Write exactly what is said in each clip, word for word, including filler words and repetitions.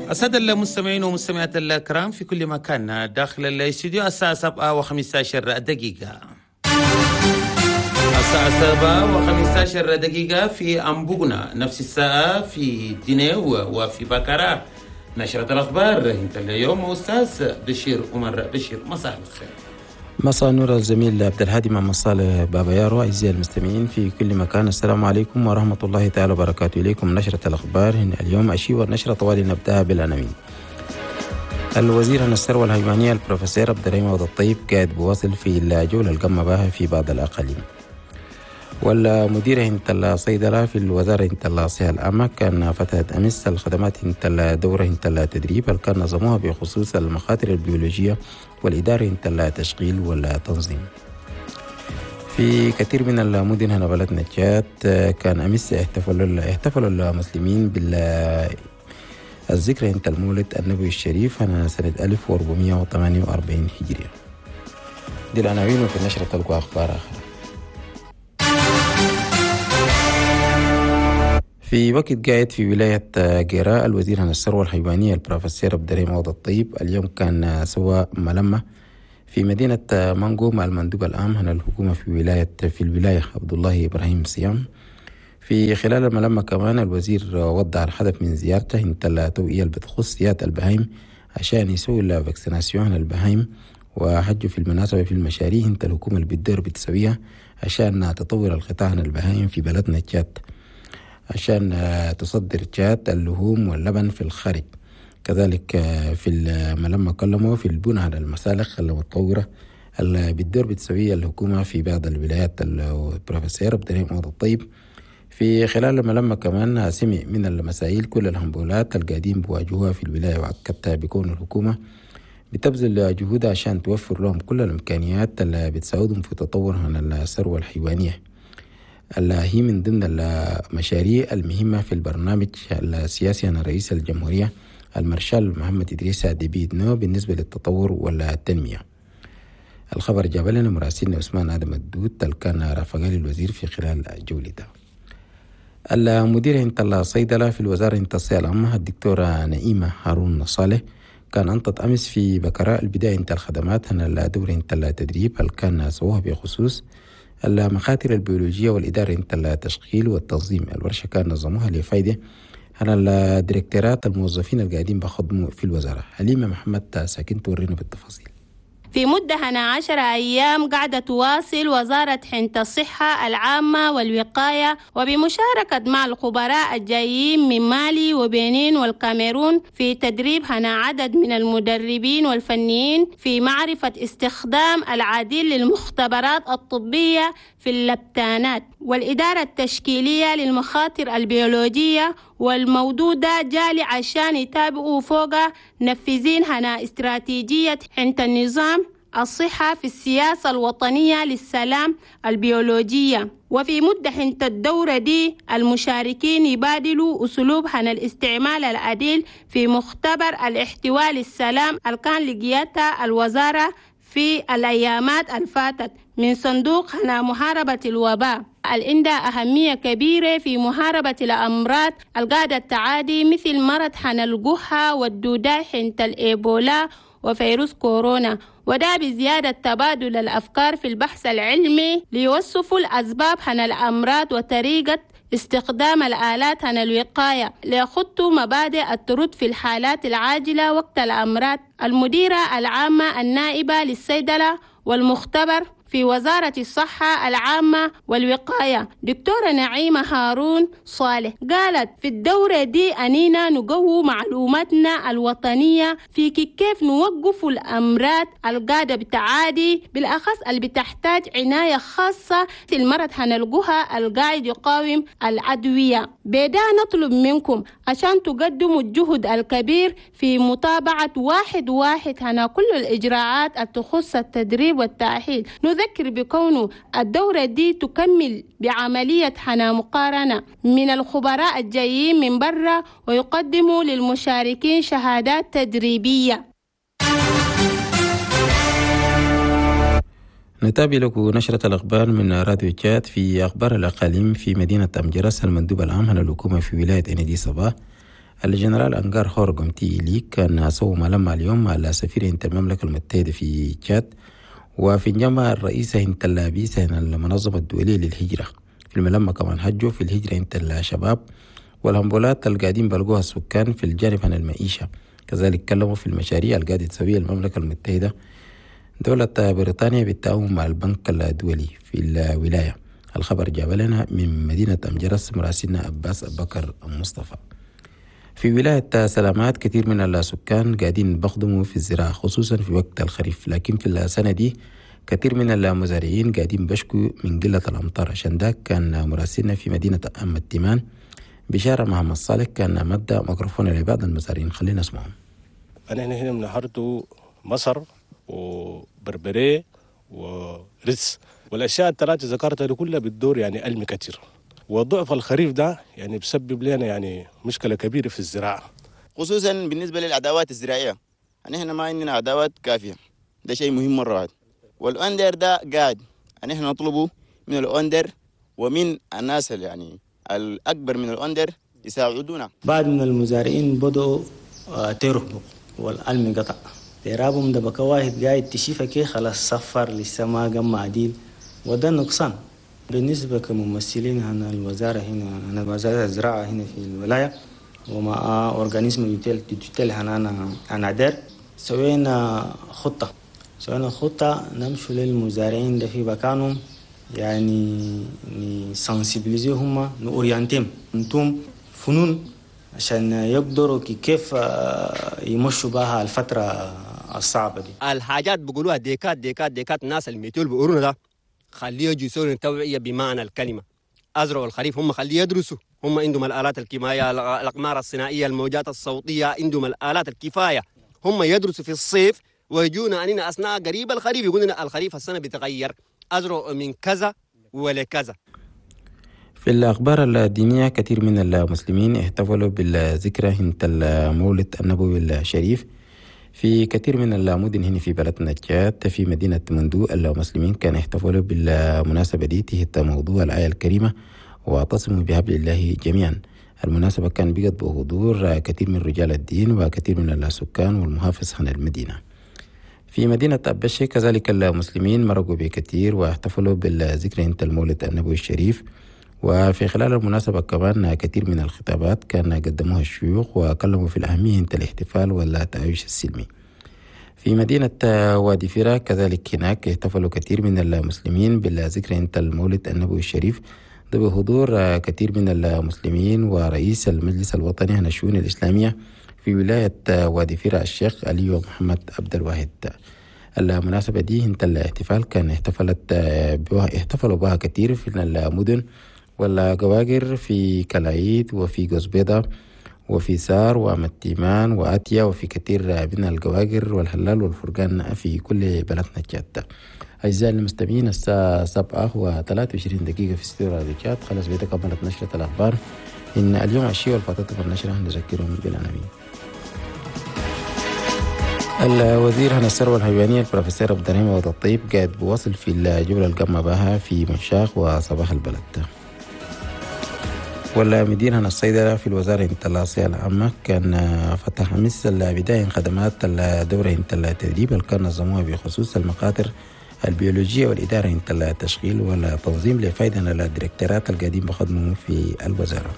السادة المستمعين ومستمعات الكرام في كل مكان داخل الاستوديو الساعة سبعة وخمسة عشر دقيقة. الساعة سبعة وخمسة عشر دقيقة في أمبوغنا، نفس الساعة في دينيو وفي بكرة. نشرة الأخبار انت اليوم أستاذ بشير عمر بشير، مساء الخير. مساء النور الزميل عبد الهادي محمد صالح بابا يارو. أعزائي المستمعين في كل مكان، السلام عليكم ورحمة الله تعالى وبركاته. إليكم نشرة الأخبار اليوم أشي والنشرة طوال نبدأها بالعناوين. الوزير عن الثروة الحيوانية البروفيسور عبد الرحيم عوض الطيب قاعد بواصل في الجولة القمة بها في بعض الأقاليم. والمدير هند الصيدلة في الوزارة هند الصحة العامة كان فتحت أمس الخدمات هند الدورة هند التدريب اللي كان نظموها بخصوص المخاطر البيولوجية والإدارة هند التشغيل والتنظيم. في كثير من المدن هنا بلدنا تشاد كان أمس احتفلوا احتفلوا المسلمين بالذكرى هند المولد النبوي الشريف هنا سنة ألف وأربعمائة وثمانية وأربعين هجرية. دي العناوين وفي النشرة تلقوا أخبار آخر. في وقت قاعد في ولاية قيراء الوزير عن الثروة الحيوانية البروفيسور عبد الرحيم عوض الطيب اليوم كان سوى ملمة في مدينة مانجو مع المندوب العام عن الحكومة في ولاية في الولاية عبد الله إبراهيم صيام. في خلال الملمة كمان الوزير وضع الهدف من زيارته انت التوعية اللي بتخص سيادة البهايم عشان يسوي الفاكسيناسيون عن البهايم وحجوا في المناسبة في المشاريع انت الحكومة اللي بتدير بتسويها عشان تطور القطاع عن البهايم في بلدنا تشاد، عشان تصدر تشاد اللحوم واللبن في الخارج. كذلك في الملمة كلموا في البناء على المسالخ المتطورة اللي بتدور بتسويها الحكومة في بعض الولايات. البروفيسور عبد الرحيم عوض الطيب في خلال الملمة كمان سمع من المسائل كل الهنبولات القاعدين بواجهوها في الولاية، وأكدتها بكون الحكومة بتبذل جهودها عشان توفر لهم كل الإمكانيات اللي بتساعدهم في تطور من الثروة الحيوانية اللي هي من ضمن المشاريع المهمة في البرنامج السياسي عن رئيس الجمهورية المارشال محمد إدريس ديبي إتنو بالنسبة للتطور والتنمية. الخبر جاب لنا مراسلنا عثمان آدم الدود اللي كان رافقا للوزير في خلال جولته. المدير هند الصيدلة في الوزارة هند الصحة العامة الدكتورة نعيمة هارون صالح كان أنطت أمس في بكراء البداية هند الخدمات عن الدورة هند التدريب اللي كان سووها بخصوص المخاطر البيولوجية والإدارة هند التشغيل والتنظيم. الورشة كان نظموها لفائدة عن الديركتورات الموظفين القاعدين بخدموا في الوزارة. حليمة محمد ساكن تورينا بالتفاصيل. في مدة هنا عشر أيام قاعدة تواصل وزارة هند الصحة العامة والوقاية وبمشاركة مع الخبراء الجايين من مالي وبنين والكاميرون في تدريب هنا عدد من المدربين والفنيين في معرفة استخدام العديد للمختبرات الطبية في اللبتانات والإدارة التشكيلية للمخاطر البيولوجية والمودودة جالي عشان يتابعوا فوق نفذين هنا استراتيجية هند النظام الصحة في السياسة الوطنية للسلام البيولوجية. وفي مدة هند الدورة دي المشاركين يبادلوا أسلوب هنا الاستعمال العديل في مختبر الاحتواء للسلام اللي كان لقيتها الوزارة في الأيامات الفاتت من صندوق هنا محاربة الوباء اللي عندها أهمية كبيرة في محاربة الأمراض القادة التعادي مثل مرض هنا القحة والدوداء هند الإيبولا وفيروس كورونا، وده بزيادة تبادل الأفكار في البحث العلمي ليوصفوا الأسباب هنا الأمراض وطريقة استخدام الآلات عن الوقاية ليخطوا مبادئ الترد في الحالات العاجلة وقت الأمراض. المديرة العامة النائبة للصيدلة والمختبر في وزارة الصحة العامة والوقاية دكتورة نعيمة هارون صالح قالت في الدورة دي أنينا نقوي معلوماتنا الوطنية في كيف نوقف الأمراض القادة بتعادي بالأخص اللي بتحتاج عناية خاصة في المرض هنلقوها القاعد يقاوم الأدوية. بدا نطلب منكم عشان تقدموا الجهد الكبير في متابعة واحد واحد هنا كل الإجراءات التخص التدريب والتأهيل. نذكر بكونه الدورة دي تكمل بعملية حنا مقارنة من الخبراء الجايين من برا ويقدموا للمشاركين شهادات تدريبية. نتابع لكم نشرة الأخبار من راديو تشاد. في أخبار الأقاليم في مدينة أمجرس المندوب العام عن الحكومة في ولاية إنيدي صباح الجنرال أنغار خورغومتي إلي كان سوى ملمة اليوم على سفير هند المملكة المتحدة في تشاد، وفي الجامعة الرئيس هند اللابيس هنا المنظمة الدولية للهجرة. في الملمة كمان حجوا في الهجرة هند الشباب والهمبولات القاعدين بلقوها السكان في الجانب عن المعيشة. كذلك كلموا في المشاريع القاعدة تسويها المملكة المتحدة دولة بريطانيا بالتعاون مع البنك الدولي في الولاية. الخبر جاب لنا من مدينة أمجرس مراسلنا عباس أبكر مصطفى. في ولاية سلامات كثير من السكان قاعدين بخدموا في الزراعة خصوصا في وقت الخريف، لكن في السنة دي كثير من المزارعين قاعدين بشكوا من قلة الأمطار. عشان ده كان مراسلنا في مدينة أم التيمان بشارة محمد صالح كان مدى ميكروفون لبعض المزارعين. خلينا نسمعهم. أنا هنا من حارته مصر وبربريه ورز، والأشياء الثلاثة ذكرتها دي كلها بتدور يعني ألم كتير، وضعف الخريف ده يعني بسبب لنا يعني مشكلة كبيرة في الزراعة، خصوصا بالنسبة للأدوات الزراعية. يعني احنا ما عندنا أدوات كافية، ده شيء مهم مرة واحد. والأندر ده قاعد يعني احنا نطلبه من الأندر ومن الناس اللي يعني الأكبر من الأندر يساعدونا. بعض من المزارعين بدأوا ترهبوا والألم قطع ترابهم ده بقى واحد قاعد تشيفه كي خلاص صفر لسه ما قام معديل، وده نقصان بالنسبة كممثلين هنا الوزارة هنا هنا وزارة الزراعة هنا في الولاية ومع أورجانيزم يتل هنا أنادر. سوينا خطة سوينا خطة نمشي للمزارعين ده في مكانهم، يعني نسنسيبليزيهم نورينتهم انتم فنون عشان يقدروا كيف يمشوا بها الفترة الصعبة دي. الحاجات بيقولوها ديكات ديكات ديكات الناس الميتول بيقولون ده خليه يجوا يسوون التوعية بمعنى الكلمة. أزرعوا الخريف هم خليه يدرسوا، هم عندهم الآلات الكيميائية الأقمار الصناعية الموجات الصوتية، عندهم الآلات الكفاية، هم يدرسوا في الصيف ويجونا أننا أثناء قريب الخريف يقولون الخريف السنة بيتغير أزرعوا من كذا ولكذا. في الأخبار الدينية كثير من المسلمين احتفلوا بالذكرى هند المولد النبوي الشريف في كثير من المدن هنا في بلدنا تشاد. في مدينة مندو المسلمين كانوا يحتفلوا بالمناسبة دي تحت موضوع الآية الكريمة واعتصموا بحبل الله جميعا. المناسبة كان بقت بحضور كثير من رجال الدين وكثير من السكان والمحافظ عن المدينة. في مدينة أبشي كذلك المسلمين مرقوا بكثير واحتفلوا بالذكرى هند المولد النبوي الشريف، وفي خلال المناسبة كمان كثير من الخطابات كان قدموها الشيوخ وكلموا في الأهمية الاحتفال والتعايش السلمي. في مدينة وادي فيرا كذلك هناك احتفلوا كثير من المسلمين بالذكرى هند المولد النبوي الشريف بحضور كثير من المسلمين ورئيس المجلس الوطني عن الشؤون الإسلامية في ولاية وادي فيرا الشيخ علي محمد عبد الواحد. المناسبة دي هند الاحتفال كان احتفلت بها احتفلوا بها كثير في المدن والقواقر في كلايد وفي قزبيضة وفي سار ومتيمان وآتيا وفي كثير من القواقر والهلال والفرقان في كل بلدنا تشاد. أعزائي المستمعين الساعة سبعة وثلاثة وعشرين دقيقة في استوديو راديو تشاد. خلص بيتكملت نشرة الأخبار. إن اليوم عشية والفتاة في النشرة نذكرهم بالعناوين. الوزير عن الثروة الحيوانية البروفيسور عبد الرحيم عوض الطيب قاعد بواصل في الجولة القمة بها في منشاخ وصباح البلد. والمدير عن الصيدلة في الوزارة التلاصية العامة كان فتح أمس بداية خدمات الدورة التدريب اللي كان نظموها بخصوص المخاطر البيولوجية والإدارة التشغيل والتنظيم لفائدة الديركتورات القاعدين بخدموا في الوزارة.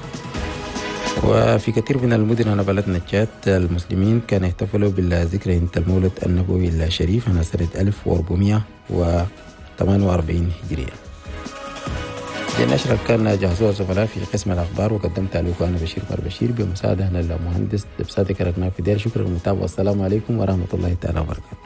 وفي كثير من المدن على بلدنا تشاد المسلمين كانوا يحتفلوا بالذكرى هند المولد النبوي الشريف على سنة ألف وأربعمائة وثمانية وأربعين هجرية. دي النشرة كان جهزوها زملاء في قسم الأخبار وقدمت عليكم أنا بشير بار بشير بمساعدة المهندس بسادة كرقنا في دير. شكرا للمتابعة والسلام عليكم ورحمة الله تعالى وبركاته.